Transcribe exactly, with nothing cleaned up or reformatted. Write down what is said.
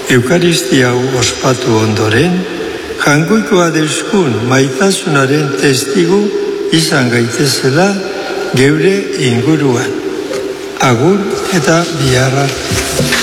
Eukaristia ospatu ondoren, jangoikoa deuzkun maitasunaren testigu izan gaitezela geure inguruan. Agur eta bihar arte.